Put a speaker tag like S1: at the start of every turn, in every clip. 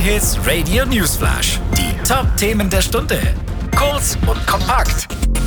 S1: J-Hits Radio Newsflash. Die Top-Themen der Stunde. Kurz und kompakt.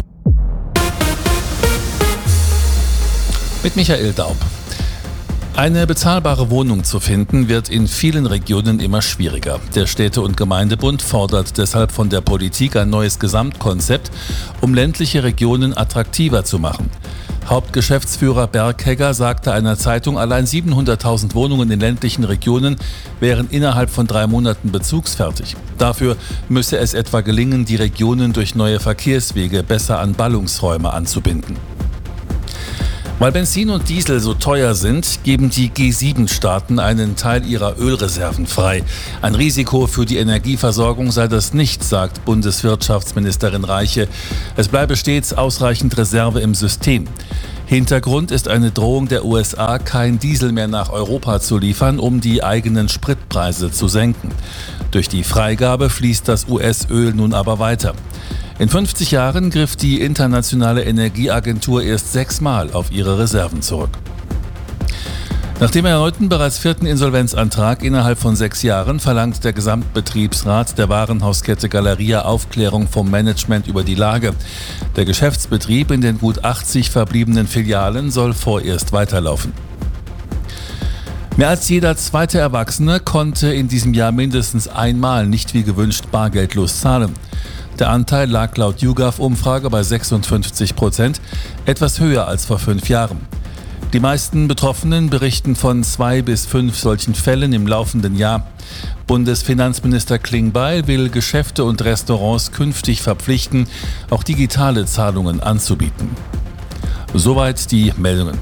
S2: Mit Michael Daub. Eine bezahlbare Wohnung zu finden, wird in vielen Regionen immer schwieriger. Der Städte- und Gemeindebund fordert deshalb von der Politik ein neues Gesamtkonzept, um ländliche Regionen attraktiver zu machen. Hauptgeschäftsführer Berghegger sagte einer Zeitung, allein 700.000 Wohnungen in ländlichen Regionen wären innerhalb von 3 Monaten bezugsfertig. Dafür müsse es etwa gelingen, die Regionen durch neue Verkehrswege besser an Ballungsräume anzubinden. Weil Benzin und Diesel so teuer sind, geben die G7-Staaten einen Teil ihrer Ölreserven frei. Ein Risiko für die Energieversorgung sei das nicht, sagt Bundeswirtschaftsministerin Reiche. Es bleibe stets ausreichend Reserve im System. Hintergrund ist eine Drohung der USA, kein Diesel mehr nach Europa zu liefern, um die eigenen Spritpreise zu senken. Durch die Freigabe fließt das US-Öl nun aber weiter. In 50 Jahren griff die Internationale Energieagentur erst 6-mal auf ihre Reserven zurück. Nach dem erneuten bereits 4. Insolvenzantrag innerhalb von 6 Jahren verlangt der Gesamtbetriebsrat der Warenhauskette Galeria Aufklärung vom Management über die Lage. Der Geschäftsbetrieb in den gut 80 verbliebenen Filialen soll vorerst weiterlaufen. Mehr als jeder zweite Erwachsene konnte in diesem Jahr mindestens einmal nicht wie gewünscht bargeldlos zahlen. Der Anteil lag laut YouGov-Umfrage bei 56%, etwas höher als vor 5 Jahren. Die meisten Betroffenen berichten von 2 bis 5 solchen Fällen im laufenden Jahr. Bundesfinanzminister Klingbeil will Geschäfte und Restaurants künftig verpflichten, auch digitale Zahlungen anzubieten. Soweit die Meldungen.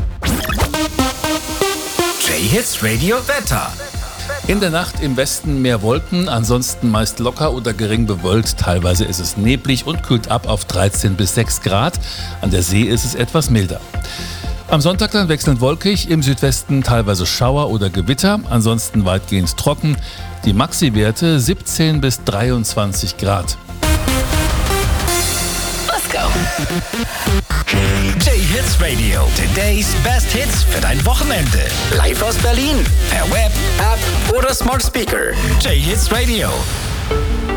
S1: J-Hits Radio Wetter.
S2: In der Nacht im Westen mehr Wolken, ansonsten meist locker oder gering bewölkt. Teilweise ist es neblig und kühlt ab auf 13 bis 6 Grad. An der See ist es etwas milder. Am Sonntag dann wechselnd wolkig, im Südwesten teilweise Schauer oder Gewitter, ansonsten weitgehend trocken. Die Maxi-Werte 17 bis 23 Grad.
S1: Let's go. J-Hits Radio. Today's Best Hits für dein Wochenende. Live aus Berlin. Per Web, App oder Smart Speaker. J-Hits Radio.